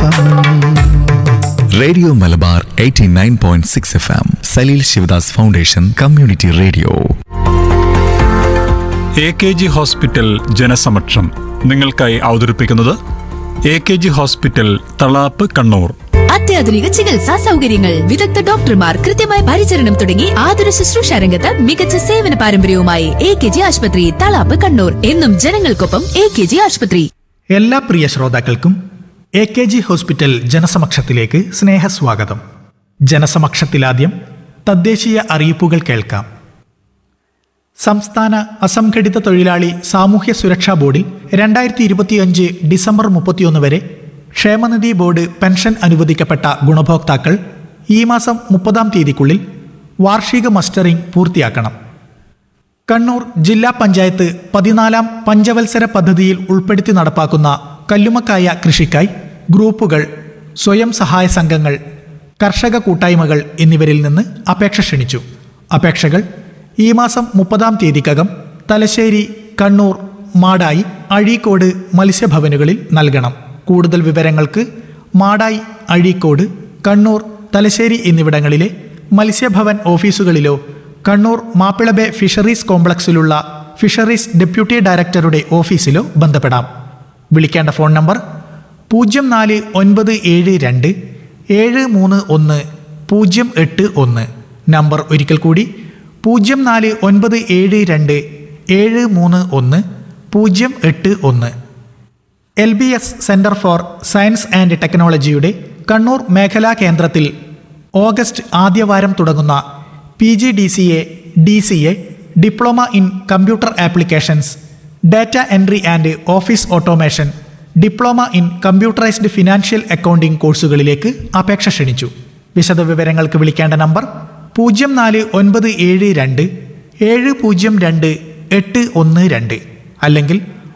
Radio Malabar 89.6 FM Saleel Sivadas foundation community radio. AKG hospital ജനസമക്ഷം നിങ്ങൾക്കായി അവതരിപ്പിക്കുന്നത് AKG hospital Thalap Kannur. അത്യാധുനിക ചികിത്സാ സൗകര്യങ്ങൾ, വിദഗ്ധ ഡോക്ടർമാർ, കൃത്യമായ പരിചരണം തുടങ്ങി ആതുര ശുശ്രൂഷ രംഗത്ത് മികച്ച സേവന പാരമ്പര്യവുമായി AKG ആശുപത്രി തളാപ്പ് കണ്ണൂർ. എന്നും ജനങ്ങൾക്കൊപ്പം AKG ആശുപത്രി. എല്ലാ പ്രിയ ശ്രോതാക്കൾക്കും AKG ഹോസ്പിറ്റൽ ജനസമക്ഷത്തിലേക്ക് സ്നേഹസ്വാഗതം. ജനസമക്ഷത്തിലാദ്യം തദ്ദേശീയ അറിയിപ്പുകൾ കേൾക്കാം. സംസ്ഥാന അസംഘടിത തൊഴിലാളി സാമൂഹ്യ സുരക്ഷാ ബോർഡിൽ 2025 ഡിസംബർ 31 വരെ ക്ഷേമനിധി ബോർഡ് പെൻഷൻ അനുവദിക്കപ്പെട്ട ഗുണഭോക്താക്കൾ ഈ മാസം 30-ാം തീയതിക്കുള്ളിൽ വാർഷിക മസ്റ്ററിംഗ് പൂർത്തിയാക്കണം. കണ്ണൂർ ജില്ലാ പഞ്ചായത്ത് 14-ാം പഞ്ചവത്സര പദ്ധതിയിൽ ഉൾപ്പെടുത്തി നടപ്പാക്കുന്ന കല്ലുമക്കായ കൃഷിക്കായി ഗ്രൂപ്പുകൾ, സ്വയം സഹായ സംഘങ്ങൾ, കർഷക കൂട്ടായ്മകൾ എന്നിവരിൽ നിന്ന് അപേക്ഷ ക്ഷണിച്ചു. അപേക്ഷകൾ ഈ മാസം 30-ാം തീയതിക്കകം തലശ്ശേരി, കണ്ണൂർ, മാടായി, അഴീക്കോട് മത്സ്യഭവനുകളിൽ നൽകണം. കൂടുതൽ വിവരങ്ങൾക്ക് മാടായി, അഴീക്കോട്, കണ്ണൂർ, തലശ്ശേരി എന്നിവിടങ്ങളിലെ മത്സ്യഭവൻ ഓഫീസുകളിലോ Kannur Mappila Bay fisheries കോംപ്ലക്സിലുള്ള fisheries deputy ഡയറക്ടറുടെ ഓഫീസിലോ ബന്ധപ്പെടാം. വിളിക്കേണ്ട ഫോൺ നമ്പർ 0492 731 081. നമ്പർ ഒരിക്കൽ കൂടി 0492 731 081. LBS centre for science and ടെക്നോളജിയുടെ കണ്ണൂർ മേഖലാ കേന്ദ്രത്തിൽ ഓഗസ്റ്റ് ആദ്യവാരം തുടങ്ങുന്ന PGDCA, DCA, diploma in computer applications, data entry and office automation, diploma in computerised financial accounting കോഴ്സുകളിലേക്ക് അപേക്ഷ ക്ഷണിച്ചു. വിശദവിവരങ്ങൾക്ക് വിളിക്കേണ്ട നമ്പർ 0492 702 812 അല്ലെങ്കിൽ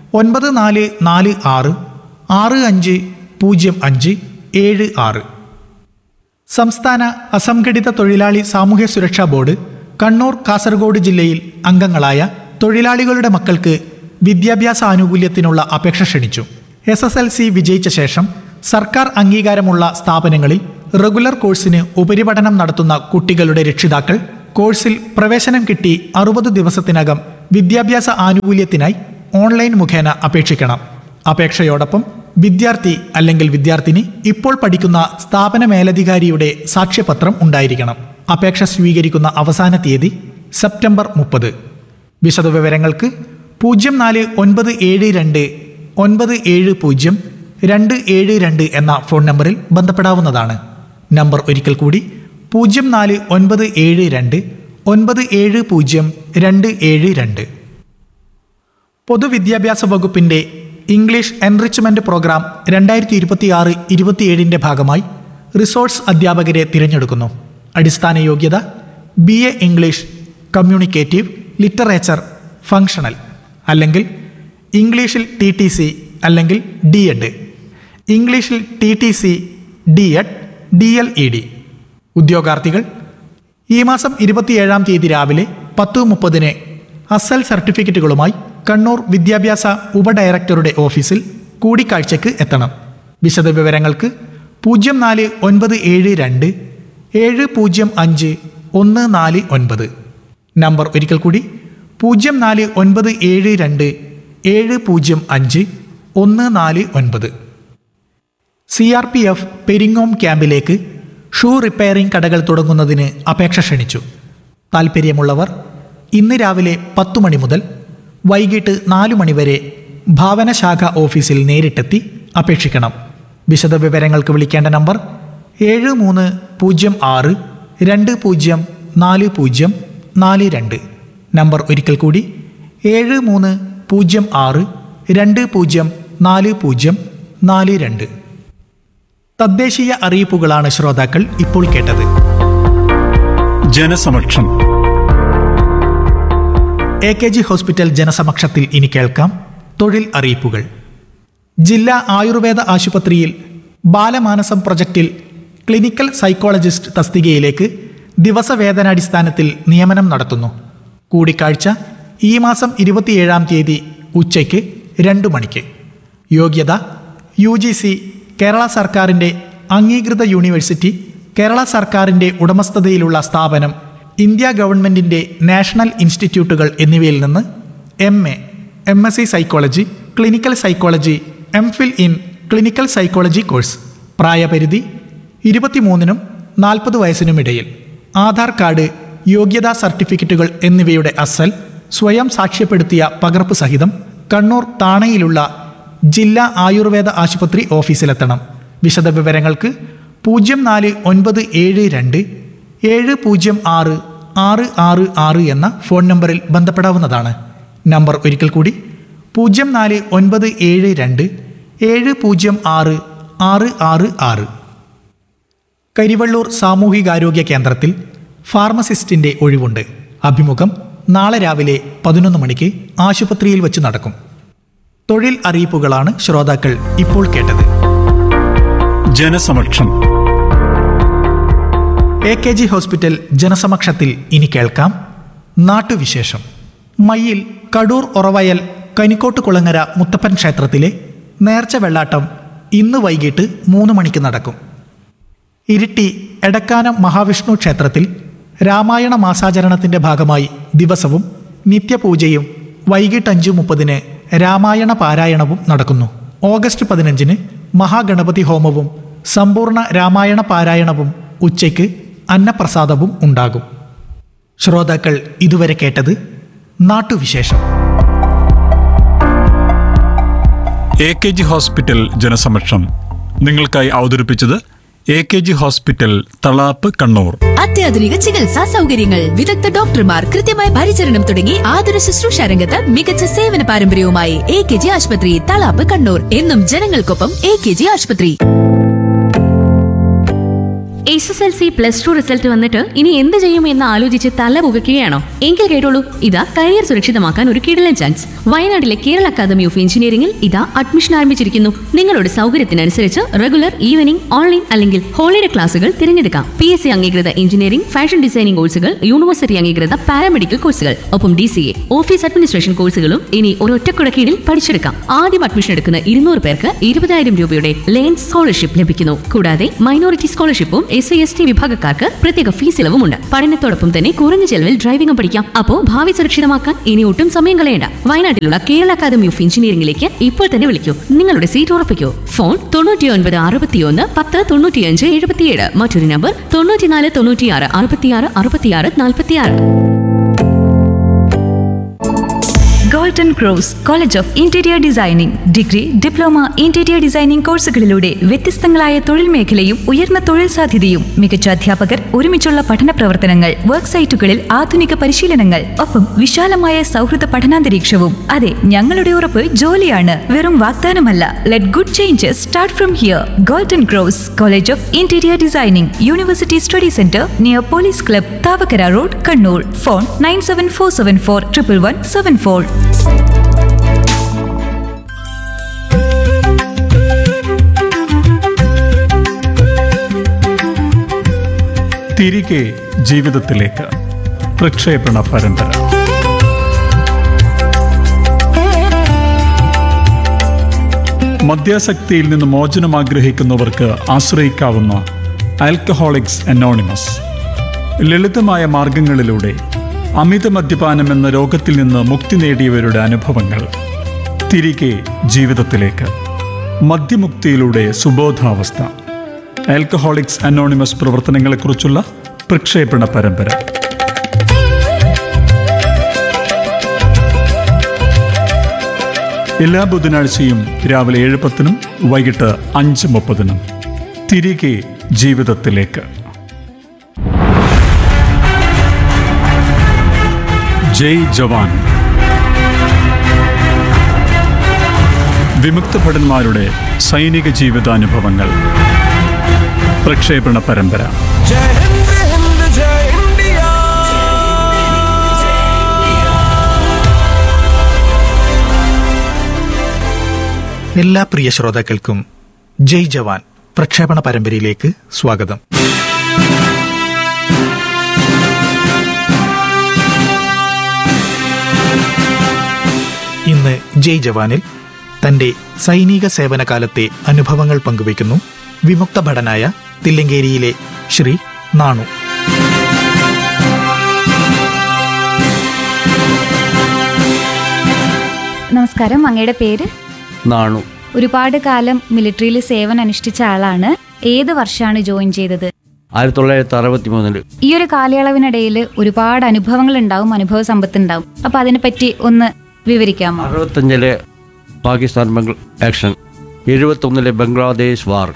9446 650576. സംസ്ഥാന അസംഘടിത തൊഴിലാളി സാമൂഹ്യ സുരക്ഷാ ബോർഡ് കണ്ണൂർ, കാസർഗോഡ് ജില്ലയിൽ അംഗങ്ങളായ തൊഴിലാളികളുടെ മക്കൾക്ക് വിദ്യാഭ്യാസ ആനുകൂല്യത്തിനുള്ള അപേക്ഷ ക്ഷണിച്ചു. SSLC വിജയിച്ച ശേഷം സർക്കാർ അംഗീകാരമുള്ള സ്ഥാപനങ്ങളിൽ റെഗുലർ കോഴ്സിന് ഉപരിപഠനം നടത്തുന്ന കുട്ടികളുടെ രക്ഷിതാക്കൾ കോഴ്സിൽ പ്രവേശനം കിട്ടി 60 ദിവസത്തിനകം വിദ്യാഭ്യാസ ആനുകൂല്യത്തിനായി ഓൺലൈൻ മുഖേന അപേക്ഷിക്കണം. അപേക്ഷയോടൊപ്പം വിദ്യാർത്ഥി അല്ലെങ്കിൽ വിദ്യാർത്ഥിനി ഇപ്പോൾ പഠിക്കുന്ന സ്ഥാപന മേലധികാരിയുടെ സാക്ഷ്യപത്രം ഉണ്ടായിരിക്കണം. അപേക്ഷ സ്വീകരിക്കുന്ന അവസാന തീയതി സെപ്റ്റംബർ 30. വിശദവിവരങ്ങൾക്ക് 0492 970 272 എന്ന ഫോൺ നമ്പറിൽ ബന്ധപ്പെടാവുന്നതാണ്. നമ്പർ ഒരിക്കൽ കൂടി 0492 970 272. പൊതുവിദ്യാഭ്യാസ വകുപ്പിന്റെ ഇംഗ്ലീഷ് എൻറിച്ച്മെന്റ് പ്രോഗ്രാം 2026-27 ഭാഗമായി റിസോഴ്സ് അധ്യാപകരെ തിരഞ്ഞെടുക്കുന്നു. അടിസ്ഥാന യോഗ്യത BA English, communicative, literature, functional അല്ലെങ്കിൽ ഇംഗ്ലീഷിൽ TTC അല്ലെങ്കിൽ DED, ഇംഗ്ലീഷിൽ TTC, DED, DLED. ഉദ്യോഗാർത്ഥികൾ ഈ മാസം 27-ാം തീയതി രാവിലെ 10:30 അസൽ സർട്ടിഫിക്കറ്റുകളുമായി കണ്ണൂർ വിദ്യാഭ്യാസ ഉപഡയറക്ടറുടെ ഓഫീസിൽ കൂടിക്കാഴ്ചയ്ക്ക് എത്തണം. വിശദവിവരങ്ങൾക്ക് 0492 705 149. നമ്പർ ഒരിക്കൽ കൂടി 0492 705 149. CRPF പെരിങ്ങോം ക്യാമ്പിലേക്ക് ഷൂ റിപ്പയറിംഗ് കടകൾ തുടങ്ങുന്നതിന് അപേക്ഷ ക്ഷണിച്ചു. താൽപ്പര്യമുള്ളവർ ഇന്ന് രാവിലെ 10 മണി മുതൽ വൈകിട്ട് 4 മണി വരെ ഭാവനശാഖ ഓഫീസിൽ നേരിട്ടെത്തി അപേക്ഷിക്കണം. വിശദവിവരങ്ങൾക്ക് വിളിക്കേണ്ട നമ്പർ 7306 20 40 42. നമ്പർ ഒരിക്കൽ കൂടി 7306 20 40 42. തദ്ദേശീയ അറിയിപ്പുകളാണ് ശ്രോതാക്കൾ ഇപ്പോൾ കേട്ടത്. ജനസമക്ഷം. AKG ഹോസ്പിറ്റൽ ജനസമക്ഷത്തിൽ ഇനി കേൾക്കാം തൊഴിൽ അറിയിപ്പുകൾ. ജില്ലാ ആയുർവേദ ആശുപത്രിയിൽ ബാലമാനസം പ്രൊജക്റ്റിൽ ക്ലിനിക്കൽ സൈക്കോളജിസ്റ്റ് തസ്തികയിലേക്ക് ദിവസവേതനാടിസ്ഥാനത്തിൽ നിയമനം നടത്തുന്നു. കൂടിക്കാഴ്ച ഈ മാസം 27-ാം തീയതി ഉച്ചയ്ക്ക് 2 മണിക്ക്. യോഗ്യത UGC, കേരള സർക്കാരിൻ്റെ അംഗീകൃത യൂണിവേഴ്സിറ്റി, കേരള സർക്കാരിൻ്റെ ഉടമസ്ഥതയിലുള്ള സ്ഥാപനം, ഇന്ത്യ ഗവൺമെൻറ്റിൻ്റെ നാഷണൽ ഇൻസ്റ്റിറ്റ്യൂട്ടുകൾ എന്നിവയിൽ നിന്ന് MA, MSc psychology, clinical psychology, MPhil in clinical psychology course. പ്രായപരിധി 23-നും 40 വയസ്സിനും ഇടയിൽ. ആധാർ കാർഡ്, യോഗ്യതാ സർട്ടിഫിക്കറ്റുകൾ എന്നിവയുടെ അസൽ സ്വയം സാക്ഷ്യപ്പെടുത്തിയ പകർപ്പ് സഹിതം കണ്ണൂർ താണയിലുള്ള ജില്ലാ ആയുർവേദ ആശുപത്രി ഓഫീസിലെത്തണം. വിശദവിവരങ്ങൾക്ക് 0492 706 666 എന്ന ഫോൺ നമ്പറിൽ ബന്ധപ്പെടാവുന്നതാണ്. നമ്പർ ഒരിക്കൽ കൂടി 0492 706 666. കരിവള്ളൂർ സാമൂഹികാരോഗ്യ കേന്ദ്രത്തിൽ ഫാർമസിസ്റ്റിന്റെ ഒഴിവുണ്ട്. അഭിമുഖം നാളെ രാവിലെ 11 മണിക്ക് ആശുപത്രിയിൽ വച്ച് നടക്കും. തൊഴിൽ അറിയിപ്പുകളാണ് ശ്രോതാക്കൾ ഇപ്പോൾ കേട്ടത്. ജനസമക്ഷം. AKG ഹോസ്പിറ്റൽ ജനസമക്ഷത്തിൽ ഇനി കേൾക്കാം നാട്ടുവിശേഷം. മയ്യിൽ കടൂർ ഒറവയൽ കനിക്കോട്ട് കുളങ്ങര മുത്തപ്പൻ ക്ഷേത്രത്തിലെ നേർച്ച വെള്ളാട്ടം ഇന്ന് വൈകിട്ട് 3 മണിക്ക് നടക്കും. ഇരിട്ടി എടക്കാനം മഹാവിഷ്ണു ക്ഷേത്രത്തിൽ രാമായണ മാസാചരണത്തിന്റെ ഭാഗമായി ദിവസവും നിത്യപൂജയും വൈകിട്ട് 5:30 രാമായണ പാരായണവും നടക്കുന്നു. ഓഗസ്റ്റ് 15 മഹാഗണപതി ഹോമവും സമ്പൂർണ്ണ രാമായണ പാരായണവും ഉച്ചയ്ക്ക് അന്നപ്രസാദവും ഉണ്ടാകും. ശ്രോതാക്കൾ ഇതുവരെ കേട്ടത് നാട്ടുവിശേഷം. AKG ഹോസ്പിറ്റൽ ജനസമക്ഷം നിങ്ങൾക്കായി അവതരിപ്പിച്ചത് AKG ഹോസ്പിറ്റൽ തളാപ്പ് കണ്ണൂർ. അത്യാധുനിക ചികിത്സാ സൗകര്യങ്ങൾ, വിദഗ്ധ ഡോക്ടർമാർ, കൃത്യമായ പരിചരണം തുടങ്ങി ആതുര ശുശ്രൂഷ രംഗത്ത് മികച്ച സേവന പാരമ്പര്യവുമായി AKG ആശുപത്രി തളാപ്പ് കണ്ണൂർ. എന്നും ജനങ്ങൾക്കൊപ്പം AKG ആശുപത്രി. SSLC +2 റിസൾട്ട് വന്നിട്ട് ഇനി എന്ത് ചെയ്യുമെന്ന് ആലോചിച്ച് തല പുകയ്ക്കുകയാണോ? എങ്കിൽ കേട്ടോളൂ, ഇതാ കരിയർ സുരക്ഷിതമാക്കാൻ ഒരു കിടിലൻ ചാൻസ്. വയനാട്ടിലെ കേരള അക്കാദമി ഓഫ് എഞ്ചിനീയറിംഗിൽ ഇതാ അഡ്മിഷൻ ആരംഭിച്ചിരിക്കുന്നു. നിങ്ങളുടെ സൗകര്യത്തിനനുസരിച്ച് റെഗുലർ, ഈവനിംഗ്, ഓൺലൈൻ അല്ലെങ്കിൽ ഹോളിഡേ ക്ലാസുകൾ തിരഞ്ഞെടുക്കാം. PSC അംഗീകൃത എഞ്ചിനീയറിംഗ്, ഫാഷൻ ഡിസൈനിംഗ് കോഴ്സുകൾ, യൂണിവേഴ്സിറ്റി അംഗീകൃത പാരാമെഡിക്കൽ കോഴ്സുകൾ, ഒപ്പം DCA, ഓഫീസ് അഡ്മിനിസ്ട്രേഷൻ കോഴ്സുകളും ഇനി ഒരൊറ്റ കുടക്കീഴിൽ പഠിച്ചെടുക്കാം. ആദ്യം അഡ്മിഷൻ എടുക്കുന്ന 200 പേർക്ക് 20,000 രൂപയുടെ ലേൺ സ്കോളർഷിപ്പ് ലഭിക്കുന്നു. കൂടാതെ മൈനോറിറ്റി സ്കോളർഷിപ്പും SC/ST വിഭാഗക്കാർക്ക് പ്രത്യേക ഫീസ് ഇളവുമുണ്ട്. പഠനത്തോടൊപ്പം തന്നെ കുറഞ്ഞ ചെലവിൽ ഡ്രൈവിംഗും പഠിക്കാം. അപ്പോൾ ഭാവി സുരക്ഷിതമാക്കാൻ ഇനി ഒട്ടും സമയം കളയേണ്ട. വയനാട്ടിലുള്ള കേരള അക്കാദമി ഓഫ് എഞ്ചിനീയറിംഗിലേക്ക് ഇപ്പോൾ തന്നെ വിളിക്കൂ. നിങ്ങളുടെ സീറ്റ് ഉറപ്പിക്കൂ. ഫോൺ 9961 10 95 77. മറ്റൊരു number 94 96 66 66 46. Golden cross college of interior designing degree, diploma interior designing കോഴ്സുകളിലൂടെ വ്യത്യസ്തങ്ങളായ തൊഴിൽ മേഖലയും ഉയർന്ന തൊഴിൽ സാധ്യതയും, മികച്ച അധ്യാപകർ, ഒരുമിച്ചുള്ള പഠന പ്രവർത്തനങ്ങൾ, വർക്ക് സൈറ്റുകളിൽ ആധുനിക പരിശീലനങ്ങൾ, ഒപ്പം വിശാലമായ സൗഹൃദ പഠനാന്തരീക്ഷവും. അതെ, ഞങ്ങളുടെ ഉറപ്പ് ജോലിയാണ്, വെറും വാഗ്ദാനമല്ല. Let good changes start from here. Golden cross college of interior designing, university study centre near police club, Thavakkara road, Kannur. Phone 9747411174. തിരികെ ജീവിതത്തിലേക്ക് പ്രക്ഷേപണ പരമ്പര. മദ്യാസക്തിയിൽ നിന്ന് മോചനം ആഗ്രഹിക്കുന്നവർക്ക് ആശ്രയിക്കാവുന്ന ആൽക്കഹോളിക്സ് അനോണിമസ്. ലളിതമായ മാർഗങ്ങളിലൂടെ അമിത മദ്യപാനം എന്ന രോഗത്തിൽ നിന്ന് മുക്തി നേടിയവരുടെ അനുഭവങ്ങൾ. തിരികെ ജീവിതത്തിലേക്ക്, മദ്യമുക്തിയിലൂടെ സുബോധാവസ്ഥ. ആൽക്കഹോളിക്സ് അനോണിമസ് പ്രവർത്തനങ്ങളെക്കുറിച്ചുള്ള പ്രക്ഷേപണ പരമ്പര. എല്ലാ ബുധനാഴ്ചയും രാവിലെ 7:10 വൈകിട്ട് 5:30. തിരികെ ജീവിതത്തിലേക്ക്. ജയ് ജവാൻ. വിമുക്ത ഭടന്മാരുടെ സൈനിക ജീവിതാനുഭവങ്ങൾ. പ്രക്ഷേപണ പരമ്പര. എല്ലാ പ്രിയ ശ്രോതാക്കൾക്കും ജയ് ജവാൻ പ്രക്ഷേപണ പരമ്പരയിലേക്ക് സ്വാഗതം. ഇന്ന് ജയ് ജവാനിൽ തന്റെ സൈനിക സേവനകാലത്തെ അനുഭവങ്ങൾ പങ്കുവയ്ക്കുന്നു വിമുക്ത ഭടനായ തില്ലങ്കേരിയിലെ ശ്രീ നാണു. നമസ്കാരം, അങ്ങയുടെ പേര്? നാണു. ഒരുപാട് കാലം മിലിറ്ററിയിൽ സേവനം അനുഷ്ഠിച്ച ആളാണ്. ഏത് വർഷമാണ് ജോയിൻ ചെയ്തത്? 1963. ഈ ഒരു കാലയളവിനിടയിൽ ഒരുപാട് അനുഭവങ്ങൾ ഉണ്ടാവും, അനുഭവ സമ്പത്ത് ഉണ്ടാവും. അപ്പൊ അതിനെപ്പറ്റി ഒന്ന് വിവരിക്കാമോ? 65 പാകിസ്ഥാൻ ആക്ഷൻ, 71 ബംഗ്ലാദേശ് വാർ,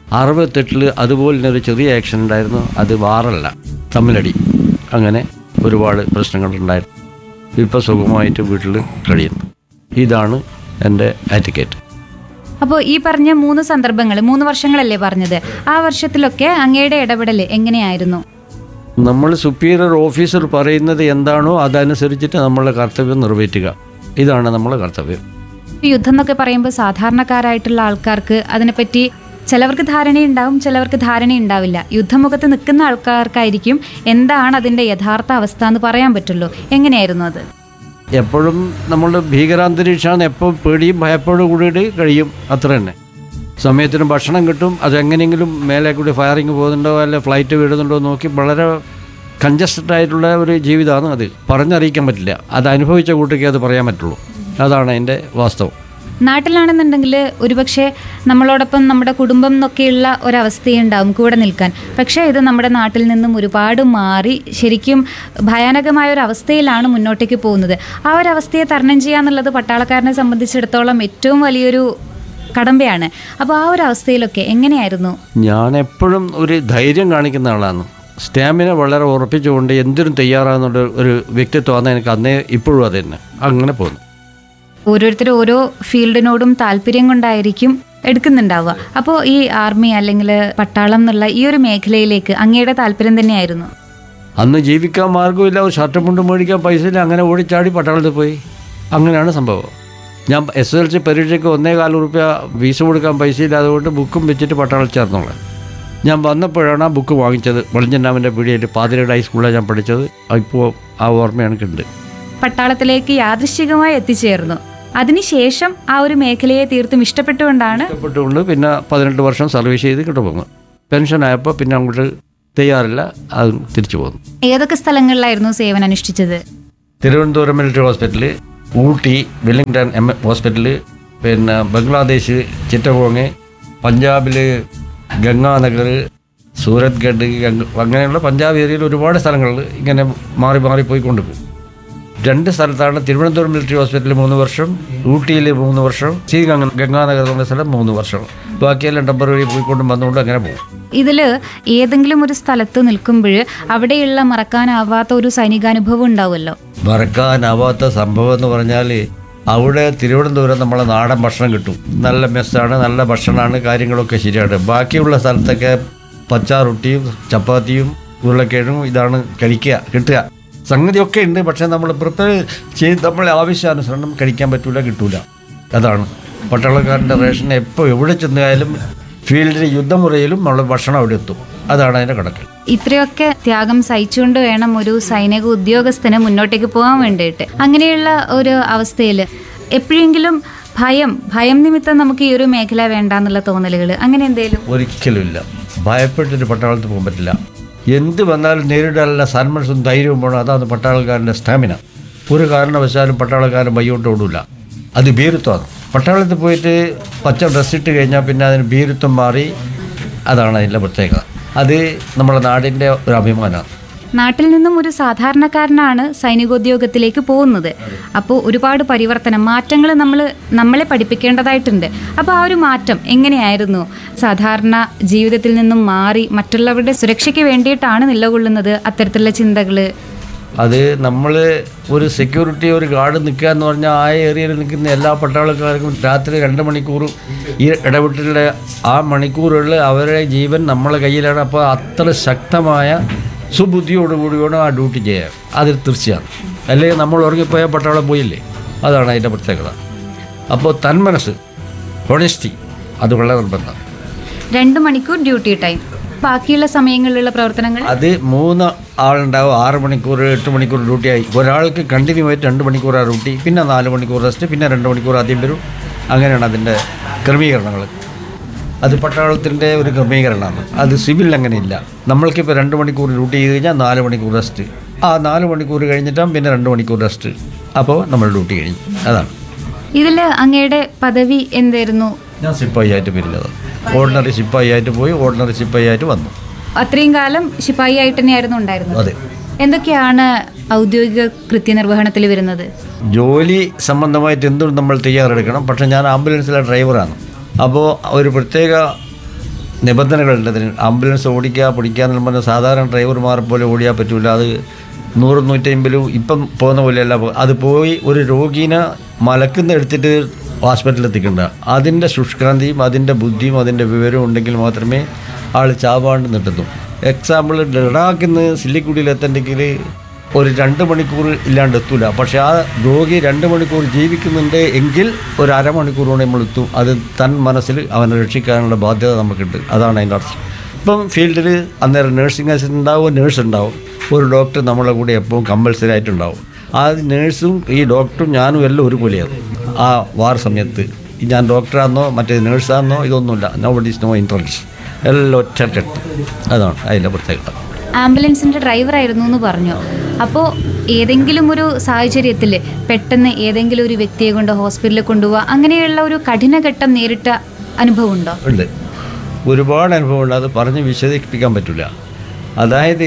68 അതുപോലെ ഒരു ചെറിയ ആക്ഷൻ ഉണ്ടായിരുന്നു. അത് വാറല്ല, തമ്മിലടി. അങ്ങനെ ഒരുപാട് പ്രശ്നങ്ങളുണ്ടായിരുന്നു. ഇപ്പോൾ സുഖമായിട്ട് വീട്ടിൽ കഴിയുന്നു. ഇതാണ് എൻ്റെ ആറ്റിക്കേറ്റ്. അപ്പോൾ ഈ പറഞ്ഞ 3 സന്ദർഭങ്ങൾ, 3 വർഷങ്ങളല്ലേ പറഞ്ഞത്? ആ വർഷത്തിലൊക്കെ അങ്ങയുടെ ഇടപെടൽ എങ്ങനെയായിരുന്നു? നമ്മൾ സുപ്പീരിയർ ഓഫീസർ പറയുന്നത് എന്താണോ അതനുസരിച്ചിട്ട് നമ്മളെ കർത്തവ്യം നിറവേറ്റുക. ഇതാണ് നമ്മളെ കർത്തവ്യം. യുദ്ധം എന്നൊക്കെ പറയുമ്പോൾ സാധാരണക്കാരായിട്ടുള്ള ആൾക്കാർക്ക് അതിനെപ്പറ്റി ചിലവർക്ക് ധാരണയുണ്ടാവും, ചിലവർക്ക് ധാരണയുണ്ടാവില്ല. യുദ്ധമുഖത്ത് നിൽക്കുന്ന ആൾക്കാർക്കായിരിക്കും എന്താണ് അതിൻ്റെ യഥാർത്ഥ അവസ്ഥ എന്ന് പറയാൻ പറ്റുള്ളൂ. എങ്ങനെയായിരുന്നു അത്? എപ്പോഴും നമ്മൾ ഭീകരാന്തരീക്ഷമാണ്, എപ്പോഴും പേടിയും ഭയപ്പോഴും കൂടിയിട്ട് കഴിയും, അത്ര തന്നെ. സമയത്തിന് ഭക്ഷണം കിട്ടും. അതെങ്ങനെയെങ്കിലും മേലെ കൂടി ഫയറിങ് പോകുന്നുണ്ടോ അല്ലെ ഫ്ലൈറ്റ് വീഴുന്നുണ്ടോ നോക്കി വളരെ കൺജസ്റ്റഡ് ആയിട്ടുള്ള ഒരു ജീവിതമാണ് അത്. പറഞ്ഞറിയിക്കാൻ പറ്റില്ല. അത് അനുഭവിച്ച കൂട്ടൊക്കെ അത് പറയാൻ പറ്റുള്ളൂ. അതാണ് എൻ്റെ വാസ്തവം. നാട്ടിലാണെന്നുണ്ടെങ്കിൽ ഒരുപക്ഷെ നമ്മളോടൊപ്പം നമ്മുടെ കുടുംബം എന്നൊക്കെയുള്ള ഒരവസ്ഥയുണ്ടാവും കൂടെ നിൽക്കാൻ. പക്ഷേ ഇത് നമ്മുടെ നാട്ടിൽ നിന്നും ഒരുപാട് മാറി ശരിക്കും ഭയാനകമായ ഒരു അവസ്ഥയിലാണ് മുന്നോട്ടേക്ക് പോകുന്നത്. ആ ഒരു അവസ്ഥയെ തരണം ചെയ്യാന്നുള്ളത് പട്ടാളക്കാരനെ സംബന്ധിച്ചിടത്തോളം ഏറ്റവും വലിയൊരു കടമ്പയാണ്. അപ്പോൾ ആ ഒരു അവസ്ഥയിലൊക്കെ എങ്ങനെയായിരുന്നു? ഞാൻ എപ്പോഴും ഒരു ധൈര്യം കാണിക്കുന്ന ആളാണ്. സ്റ്റാമിന വളരെ ഉറപ്പിച്ചുകൊണ്ട് എന്തിനും തയ്യാറാകുന്ന ഒരു വ്യക്തിത്വമാണ് എനിക്ക് അന്നേ ഇപ്പോഴും അത് തന്നെ. അങ്ങനെ പോകുന്നു. ഓരോരുത്തരും ഓരോ ഫീൽഡിനോടും താല്പര്യം കൊണ്ടായിരിക്കും എടുക്കുന്നുണ്ടാവുക. അപ്പോൾ ഈ ആർമി അല്ലെങ്കിൽ പട്ടാളം എന്നുള്ള ഈ ഒരു മേഖലയിലേക്ക് അങ്ങയുടെ താല്പര്യം തന്നെയായിരുന്നു? അന്ന് ജീവിക്കാൻ മാർഗ്ഗമില്ല, ഒരു ഷർട്ടും മുണ്ടും മേടിക്കാൻ പൈസ ഇല്ല. അങ്ങനെ ഓടിച്ചാടി പട്ടാളത്തിൽ പോയി. അങ്ങനെയാണ് സംഭവം. ഞാൻ SSLC പരീക്ഷയ്ക്ക് 1,400 രൂപ ഫീസ് കൊടുക്കാൻ പൈസ ഇല്ല. അതുകൊണ്ട് ബുക്കും വെച്ചിട്ട് പട്ടാളത്തിൽ ചേർന്നോളാം. ഞാൻ വന്നപ്പോഴാണ് ആ ബുക്ക് വാങ്ങിച്ചത്. വെളിഞ്ചന്നാമിൻ്റെ പീടികയിൽ പാതിരയുടെ ഹൈസ്കൂളിലാണ് ഞാൻ പഠിച്ചത്. ഇപ്പോൾ ആ ഓർമ്മ എനിക്കുണ്ട്. പട്ടാളത്തിലേക്ക് യാദൃശ്ചികമായി എത്തിച്ചേർന്നു. അതിനുശേഷം ആ ഒരു മേഖലയെ തീർത്തും ഇഷ്ടപ്പെട്ടുകൊണ്ട് പിന്നെ 18 വർഷം സർവീസ് ചെയ്ത് കിട്ടുപോകുന്നു. പെൻഷനായപ്പോൾ പിന്നെ അങ്ങോട്ട് തയ്യാറില്ല, അത് തിരിച്ചു പോകുന്നു. ഏതൊക്കെ സ്ഥലങ്ങളിലായിരുന്നു സേവനം അനുഷ്ഠിച്ചത്? Thiruvananthapuram military hospital, Ooty Wellington hospital, പിന്നെ ബംഗ്ലാദേശ് ചിറ്റഗോങ്, പഞ്ചാബിൽ ഗംഗാനഗർ, സൂരത്ഗഡ്, അങ്ങനെയുള്ള പഞ്ചാബ് ഏരിയയിൽ ഒരുപാട് സ്ഥലങ്ങളിൽ ഇങ്ങനെ മാറി മാറി പോയിക്കൊണ്ടിരിക്കും. 2 സ്ഥലത്താണ്. തിരുവനന്തപുരം മിലിറ്ററി ഹോസ്പിറ്റലിൽ 3 വർഷം, ഊട്ടിയിൽ 3 വർഷം, ഗംഗാനഗർ എന്ന സ്ഥലം 3 വർഷം. ബാക്കിയെല്ലാം ടെമ്പററി പോയിക്കൊണ്ടും വന്നുകൊണ്ട് അങ്ങനെ പോകും. ഇതിൽ ഏതെങ്കിലും ഒരു സ്ഥലത്ത് നിൽക്കുമ്പോൾ അവിടെയുള്ള മറക്കാനാവാത്ത ഒരു സൈനികാനുഭവം ഉണ്ടാവുമല്ലോ? മറക്കാനാവാത്ത സംഭവം എന്ന് പറഞ്ഞാൽ അവിടെ തിരുവനന്തപുരം നമ്മളെ നാടൻ ഭക്ഷണം കിട്ടും. നല്ല മെസ്സാണ്, നല്ല ഭക്ഷണമാണ്, കാര്യങ്ങളൊക്കെ ശരിയാണ്. ബാക്കിയുള്ള സ്ഥലത്തൊക്കെ പച്ച റൊട്ടിയും ചപ്പാത്തിയും ഉരുളക്കിഴങ്ങും ഇതാണ് കിട്ടുക. സംഗതിയൊക്കെ ഉണ്ട്, പക്ഷേ നമ്മൾ പ്രിപ്പയർ ചെയ്ത് നമ്മളെ ആവശ്യാനുസരണം കഴിക്കാൻ പറ്റൂല, കിട്ടൂല. അതാണ് പട്ടാളക്കാരൻ്റെ റേഷൻ. എപ്പോൾ എവിടെ ചെന്നാലും ഫീൽഡിൽ യുദ്ധമുറയിലും നമ്മൾ ഭക്ഷണം അവിടെ എത്തും. അതാണ് അതിൻ്റെ കണക്ക്. ഇത്രയൊക്കെ ത്യാഗം സഹിച്ചുകൊണ്ട് വേണം ഒരു സൈനിക ഉദ്യോഗസ്ഥന് മുന്നോട്ടേക്ക് പോകാൻ വേണ്ടിയിട്ട്. അങ്ങനെയുള്ള ഒരു അവസ്ഥയിൽ എപ്പോഴെങ്കിലും ഭയം നിമിത്തം നമുക്ക് ഈ ഒരു മേഖല വേണ്ടാന്നുള്ള തോന്നലുകൾ അങ്ങനെ എന്തെങ്കിലും? ഒരിക്കലും ഇല്ല. ഭയപ്പെട്ടിട്ട് പട്ടാളത്തിൽ പോകാൻ പറ്റില്ല. എന്ത് വന്നാലും നേരിടാനുള്ള സന്മനസ്സും ധൈര്യവും വേണം. അതാണ് പട്ടാളക്കാരൻ്റെ സ്റ്റാമിന. ഒരു കാരണവശാലും പട്ടാളക്കാരൻ വയ്യോട്ട് ഓടില്ല. അത് ഭീരുത്വമാണ്. പട്ടാളത്തിൽ പോയിട്ട് പച്ച ഡ്രസ്സിട്ട് കഴിഞ്ഞാൽ പിന്നെ അതിന് ഭീരുത്വം മാറി. അതാണ് അതിൻ്റെ പ്രത്യേകത. അത് നമ്മുടെ നാടിൻ്റെ ഒരു അഭിമാനമാണ്. നാട്ടിൽ നിന്നും ഒരു സാധാരണക്കാരനാണ് സൈനികോദ്യോഗത്തിലേക്ക് പോകുന്നത്. അപ്പോൾ ഒരുപാട് മാറ്റങ്ങൾ നമ്മളെ പഠിപ്പിക്കേണ്ടതായിട്ടുണ്ട്. അപ്പോൾ ആ ഒരു മാറ്റം എങ്ങനെയായിരുന്നു? സാധാരണ ജീവിതത്തിൽ നിന്നും മാറി മറ്റുള്ളവരുടെ സുരക്ഷയ്ക്ക് വേണ്ടിയിട്ടാണ് നിലകൊള്ളുന്നത് അത്തരത്തിലുള്ള ചിന്തകൾ. അത് നമ്മൾ ഒരു സെക്യൂരിറ്റി, ഒരു ഗാർഡ് നിൽക്കുക എന്ന് പറഞ്ഞാൽ ആ ഏരിയയിൽ നിൽക്കുന്ന എല്ലാ പട്ടാളക്കാർക്കും രാത്രി 2 മണിക്കൂർ ഈ ഇടവിട്ടുള്ള ആ മണിക്കൂറുകളിൽ അവരുടെ ജീവൻ നമ്മളെ കയ്യിലാണ്. അപ്പോൾ അത്ര ശക്തമായ സുബുദ്ധിയോടുകൂടിയാണ് ആ ഡ്യൂട്ടി ചെയ്യുക. അത് തീർച്ചയാണ്. അല്ലെങ്കിൽ നമ്മൾ ഉറങ്ങിപ്പോയാൽ പട്ടാളം പോയില്ലേ. അതാണ് അതിൻ്റെ പ്രത്യേകത. അപ്പോൾ തന്മനസ്, ഹോണസ്റ്റി, അത് വളരെ നിർബന്ധമാണ്. 2 മണിക്കൂർ ഡ്യൂട്ടി ടൈം. ബാക്കിയുള്ള സമയങ്ങളിലുള്ള പ്രവർത്തനങ്ങൾ അത് 3 ആളുണ്ടാവും. 6 മണിക്കൂർ 8 മണിക്കൂർ ഡ്യൂട്ടി ആയി. ഒരാൾക്ക് കണ്ടിന്യൂ ആയിട്ട് 2 മണിക്കൂറാണ് ഡ്യൂട്ടി, പിന്നെ 4 മണിക്കൂർ റെസ്റ്റ്, പിന്നെ 2 മണിക്കൂർ ആദ്യം വരും, അങ്ങനെയാണ് അതിൻ്റെ ക്രമീകരണങ്ങൾ. അത് പട്ടാളത്തിൻ്റെ ഒരു ക്രമീകരണമാണ്. അത് സിവിൽ അങ്ങനെയില്ല. നമ്മൾക്കിപ്പോൾ 2 മണിക്കൂർ ഡ്യൂട്ടി ചെയ്ത് കഴിഞ്ഞാൽ 4 മണിക്കൂർ റെസ്റ്റ്. ആ 4 മണിക്കൂർ കഴിഞ്ഞിട്ടാകും പിന്നെ 2 മണിക്കൂർ റെസ്റ്റ്. അപ്പോൾ നമ്മൾ ഡ്യൂട്ടി കഴിഞ്ഞു. അതാണ്. ഇതിൽ അങ്ങയുടെ പദവി എന്തായിരുന്നു? ഞാൻ സിപ്പായി ആയിട്ട് പിരിഞ്ഞത്. ഓർഡിനറി സിപ്പായി ആയിട്ട് പോയി, ഓർഡിനറി സിപ്പായി ആയിട്ട് വന്നു. അത്രയും കാലം ശിപ്പായി ആയിട്ട് തന്നെയായിരുന്നു ഉണ്ടായിരുന്നത്. അതെ. എന്തൊക്കെയാണ് ഔദ്യോഗിക കൃത്യനിർവഹണത്തിൽ വരുന്നത്? ജോലി സംബന്ധമായിട്ട് എന്തും നമ്മൾ തയ്യാറെടുക്കണം. പക്ഷേ ഞാൻ ആംബുലൻസിലെ ഡ്രൈവറാണ്. അപ്പോൾ ഒരു പ്രത്യേക നിബന്ധനകളുണ്ട് അതിന്. ആംബുലൻസ് ഓടിക്കുക പിടിക്കുക എന്ന് പറഞ്ഞാൽ സാധാരണ ഡ്രൈവർമാരെ പോലെ ഓടിയാൽ പറ്റില്ല. അത് 100-150 ഇപ്പം പോകുന്ന പോലെയല്ല. അത് പോയി ഒരു രോഗീനെ മലക്കുന്ന എടുത്തിട്ട് ഹോസ്പിറ്റലിൽ എത്തിക്കേണ്ട. അതിൻ്റെ ശുഷ്കാന്തിയും അതിൻ്റെ ബുദ്ധിയും അതിൻ്റെ വിവരവും ഉണ്ടെങ്കിൽ മാത്രമേ ആൾ ചാവാണ്ട് നിട്ടുന്നു. എക്സാമ്പിൾ, ലഡാക്കിൽ നിന്ന് സില്ലിക്കുടിയിൽ എത്തണ്ടെങ്കിൽ ഒരു 2 മണിക്കൂർ ഇല്ലാണ്ട് എത്തൂല. പക്ഷേ ആ രോഗി 2 മണിക്കൂർ ജീവിക്കുന്നുണ്ട് എങ്കിൽ ഒരു അരമണിക്കൂർ കൊണ്ട് നമ്മൾ എത്തും. അത് തൻ മനസ്സിൽ അവനെ രക്ഷിക്കാനുള്ള ബാധ്യത നമുക്കുണ്ട്. അതാണ് അതിൻ്റെ അർത്ഥം. ഇപ്പം ഫീൽഡിൽ അന്നേരം നേഴ്സിംഗ് അസിസ്റ്റൻ്റ് ഉണ്ടാവും, നേഴ്സ് ഉണ്ടാവും, ഒരു ഡോക്ടർ നമ്മളെ കൂടെ എപ്പോഴും കമ്പൽസറി ആയിട്ടുണ്ടാവും. ആ നേഴ്സും ഈ ഡോക്ടറും ഞാനും എല്ലാം ഒരുപോലെയാണ്. ആ വാർ സമയത്ത് ഞാൻ ഡോക്ടറാണെന്നോ മറ്റേ നേഴ്സാണെന്നോ ഇതൊന്നുമില്ല. നോബഡി ഈസ് നോ ഇൻട്രൻസ്, എല്ലാം ഒറ്റക്കെട്ട്. അതാണ് അതിൻ്റെ പ്രത്യേകത. ആംബുലൻസിൻ്റെ ഡ്രൈവറായിരുന്നു എന്ന് പറഞ്ഞു. അപ്പോൾ ഏതെങ്കിലും ഒരു സാഹചര്യത്തിൽ പെട്ടെന്ന് ഏതെങ്കിലും ഒരു വ്യക്തിയെ കൊണ്ട് ഹോസ്പിറ്റലിൽ കൊണ്ടുപോവുക, അങ്ങനെയുള്ള ഒരു കഠിനഘട്ടം നേരിട്ട അനുഭവം ഉണ്ടോ? ഉണ്ട്, ഒരുപാട് അനുഭവമുണ്ട്. അത് പറഞ്ഞ് വിശദീകരിപ്പിക്കാൻ പറ്റില്ല. അതായത്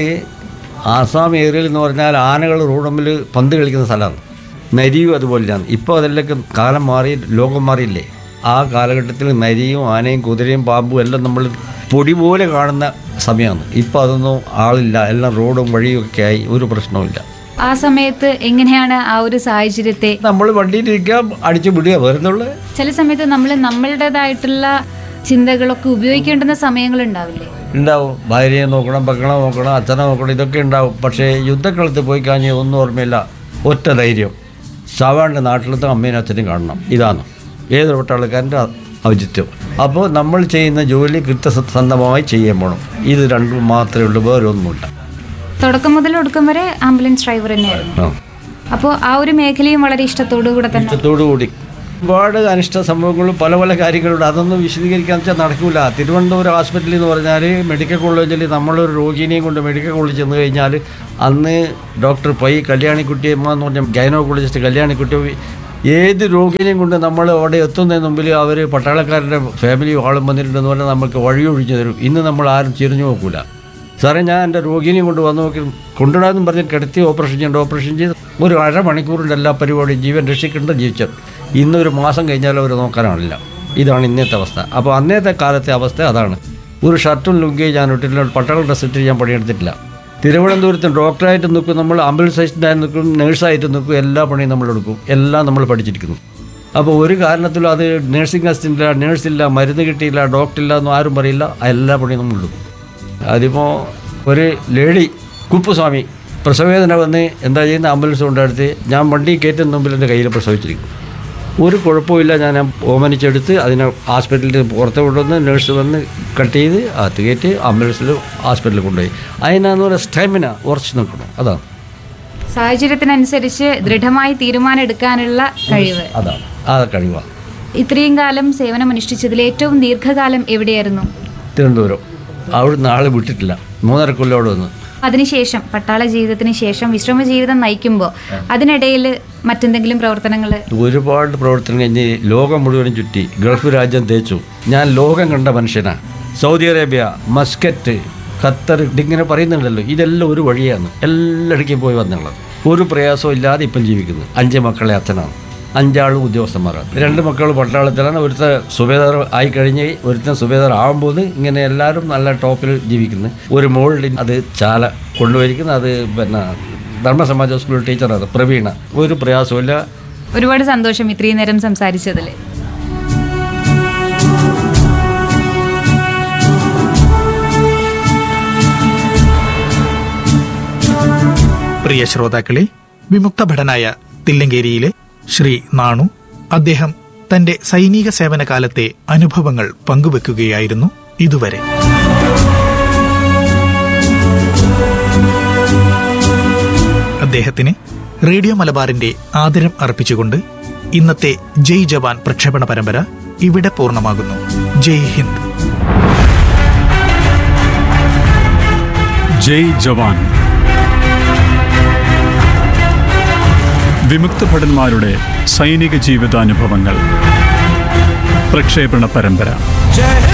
ആസാം ഏരിയയിൽ എന്ന് പറഞ്ഞാൽ ആനകൾ റോഡ് മുമ്പിൽ പന്ത് കളിക്കുന്ന സ്ഥലമാണ്. നരിയും അതുപോലെയാണ്. ഇപ്പോൾ അതെല്ലാം കാലം മാറി, ലോകം മാറിയില്ലേ. ആ കാലഘട്ടത്തിൽ നരിയും ആനയും കുതിരയും പാമ്പും എല്ലാം നമ്മൾ പൊടി പോലെ കാണുന്ന സമയമാണ്. ഇപ്പോൾ അതൊന്നും ആളില്ല, എല്ലാം റോഡും വഴിയും ഒക്കെ ആയി, ഒരു പ്രശ്നവുമില്ല. ആ സമയത്ത് എങ്ങനെയാണ് ആ ഒരു സാഹചര്യത്തെ? നമ്മൾ വണ്ടിയിലിരിക്കുക, അടിച്ചു വിടുക വരുന്നുള്ളു. ചില സമയത്ത് നമ്മൾ നമ്മളുടേതായിട്ടുള്ള ചിന്തകളൊക്കെ ഉപയോഗിക്കേണ്ടുന്ന സമയങ്ങളുണ്ടാവില്ലേ? ഉണ്ടാവും. ഭാര്യയെ നോക്കണം, മക്കളെ നോക്കണം, അച്ഛനെ നോക്കണം, ഇതൊക്കെ ഉണ്ടാവും. പക്ഷേ യുദ്ധക്കളത്ത് പോയി കഴിഞ്ഞാൽ ഒന്നും ഓർമ്മയില്ല. ഒറ്റ ധൈര്യം, ചാവാണ്ട് നാട്ടിലത്തെ അമ്മയും അച്ഛനും കാണണം. ഇതാണ് ഏതൊരു പട്ടാളക്കാരൻ്റെ ഔചിത്യം. അപ്പോൾ നമ്മൾ ചെയ്യുന്ന ജോലി കൃത്യസന്ധമായി ചെയ്യാൻ പോകണം. ഇത് രണ്ടും മാത്രമേ ഉള്ളൂ, വേറെ ഒന്നുമില്ല. തുടക്കം മുതൽ ഒടുക്കം വരെ ആംബുലൻസ് ഡ്രൈവർ തന്നെയായിരുന്നു. അപ്പോൾ ആ ഒരു മേഖലയും വളരെ ഇഷ്ടത്തോടു കൂടി ഒരുപാട് അനിഷ്ട സംഭവങ്ങളും പല പല കാര്യങ്ങളുണ്ട്. അതൊന്നും വിശദീകരിക്കാൻ വെച്ചാൽ നടക്കില്ല. തിരുവനന്തപുരം ഹോസ്പിറ്റലിൽ എന്ന് പറഞ്ഞാൽ മെഡിക്കൽ കോളേജിൽ നമ്മളൊരു രോഗിനെയും കൊണ്ട് മെഡിക്കൽ കോളേജിൽ ചെന്ന് കഴിഞ്ഞാൽ അന്ന് ഡോക്ടർ പൈ കല്യാണിക്കുട്ടിയമ്മ എന്ന് പറഞ്ഞ ഗൈനോക്കോളജിസ്റ്റ് കല്യാണിക്കുട്ടി ഏത് രോഗിനെയും കൊണ്ട് നമ്മൾ അവിടെ എത്തുന്നതിന് മുമ്പിൽ അവർ പട്ടാളക്കാരുടെ ഫാമിലിയും ആളും വന്നിട്ടുണ്ടെന്ന് പറഞ്ഞാൽ നമുക്ക് വഴിയൊഴിഞ്ഞു തരും. ഇന്ന് നമ്മൾ ആരും ചിരിഞ്ഞു നോക്കൂല. സാറേ ഞാൻ എൻ്റെ രോഗിനെയും കൊണ്ട് വന്ന് നോക്കി കൊണ്ടുവിടാമെന്നും പറഞ്ഞ് കിടത്തി ഓപ്പറേഷൻ ചെയ്ത് ഒരു അരമണിക്കൂറിൻ്റെ എല്ലാ പരിപാടിയും ജീവൻ രക്ഷിക്കേണ്ട ജീവിച്ചത്. ഇന്നൊരു മാസം കഴിഞ്ഞാൽ അവർ നോക്കാനാണില്ല. ഇതാണ് ഇന്നത്തെ അവസ്ഥ. അപ്പോൾ അന്നത്തെ കാലത്തെ അവസ്ഥ അതാണ്. ഒരു ഷർട്ടും ലുങ്കിയും ഞാൻ ഇട്ടിട്ടില്ല, പട്ടാള ഡ്രസ്സ് ഇട്ട് ഞാൻ പണിയെടുത്തിട്ടില്ല. തിരുവനന്തപുരത്ത് ഡോക്ടറായിട്ട് നിൽക്കും, നമ്മൾ ആംബുലൻസ് അസിസ്റ്റൻ്റായി നിൽക്കും, നേഴ്സായിട്ട് നിൽക്കും, എല്ലാ പണിയും നമ്മളെടുക്കും, എല്ലാം നമ്മൾ പഠിച്ചിരിക്കുന്നു. അപ്പോൾ ഒരു കാരണത്തിലും അത് നേഴ്സിംഗ് അസിസ്റ്റൻ്റില്ല, നേഴ്സില്ല, മരുന്ന് കിട്ടിയില്ല, ഡോക്ടറില്ല എന്നും ആരും പറയില്ല. എല്ലാ പണിയും നമ്മളെടുക്കും. അതിപ്പോൾ ഒരു ലേഡി കുപ്പുസ്വാമി പ്രസവവേദന വന്ന് എന്താ ചെയ്യുന്ന ആംബുലൻസ് കൊണ്ടെടുത്ത് ഞാൻ വണ്ടി കയറ്റുന്ന മുമ്പിൽ എൻ്റെ കയ്യിൽ പ്രസവിച്ചിരിക്കും. ഒരു കുഴപ്പമില്ല. ഞാൻ ഓമനിച്ചെടുത്ത് അതിനെ ഹോസ്പിറ്റലിൽ പുറത്ത് കൊണ്ടുവന്ന് നേഴ്സ് വന്ന് കട്ട് ചെയ്ത് അകത്ത് കയറ്റി ആംബുലൻസിൽ ഹോസ്പിറ്റലിൽ കൊണ്ടുപോയി. അതിനാന്ന് പറയുക സ്റ്റാമിന ഉറച്ച് നിൽക്കണം. അതാണ് സാഹചര്യത്തിനനുസരിച്ച് ദൃഢമായി തീരുമാനം എടുക്കാനുള്ള കഴിവ്. അതാണ് ആ കഴിവാണ്. ഇത്രയും കാലം സേവനം അനുഷ്ഠിച്ചതിൽ ഏറ്റവും ദീർഘകാലം എവിടെയായിരുന്നു? തിരുവനന്തപുരം. അവിടുന്ന് ആൾ വിട്ടിട്ടില്ല. 3.5 കൊല്ലം അവിടെ വന്നു. അതിനുശേഷം പട്ടാള ജീവിതത്തിന് ശേഷം വിശ്രമ ജീവിതം നയിക്കുമ്പോൾ അതിനിടയിൽ മറ്റെന്തെങ്കിലും പ്രവർത്തനങ്ങൾ? ഒരുപാട് പ്രവർത്തനം കഴിഞ്ഞ് ലോകം മുഴുവനും ചുറ്റി, ഗൾഫ് രാജ്യം തേച്ചു. ഞാൻ ലോകം കണ്ട മനുഷ്യനാണ്. സൗദി അറേബ്യ, മസ്കറ്റ്, ഖത്തർ, ഇതിങ്ങനെ പറയുന്നുണ്ടല്ലോ, ഇതെല്ലാം ഒരു വഴിയാണ്. എല്ലായിടയ്ക്കും പോയി വന്നുള്ളത്. ഒരു പ്രയാസവും ഇല്ലാതെ ഇപ്പം ജീവിക്കുന്നു. 5 മക്കളെ അച്ഛനാണ്. 5 ആളും ഉദ്യോഗസ്ഥന്മാരാണ്. 2 മക്കൾ പട്ടാളത്തിലാണ്. ഒരുത്തൻ സുബേദാർ ആയി കഴിഞ്ഞ് ഒരുത്തൻ സുബേദാർ ആകുമ്പോൾ ഇങ്ങനെ എല്ലാവരും നല്ല ടോപ്പിൽ ജീവിക്കുന്നു. ഒരു മോളിൽ അത് ചാല കൊണ്ടുപോയിരിക്കുന്നത്. അത് പിന്നെ ധർമ്മസമാജ സ്കൂൾ ടീച്ചറാണ് പ്രവീണ. ഒരു പ്രയാസമില്ല. ഒരുപാട് സന്തോഷം ഇത്രയും നേരം സംസാരിച്ചതിൽ. പ്രിയ ശ്രോതാക്കളെ, വിമുക്ത ഭടനായ തില്ലങ്കേരിയിലെ ശ്രീ നാണു അദ്ദേഹം തന്റെ സൈനിക സേവനകാലത്തെ അനുഭവങ്ങൾ പങ്കുവെക്കുകയായിരുന്നു ഇതുവരെ. അദ്ദേഹത്തിന് റേഡിയോ മലബാറിന്റെ ആദരം അർപ്പിച്ചുകൊണ്ട് ഇന്നത്തെ ജയ് ജവാൻ പ്രക്ഷേപണ പരമ്പര ഇവിടെ പൂർണ്ണമാകുന്നു. ജയ് ഹിന്ദ്. ജയ് ജവാൻ. വിമുക്ത ഭടന്മാരുടെ സൈനിക ജീവിതാനുഭവങ്ങൾ. പ്രക്ഷേപണ പരമ്പര.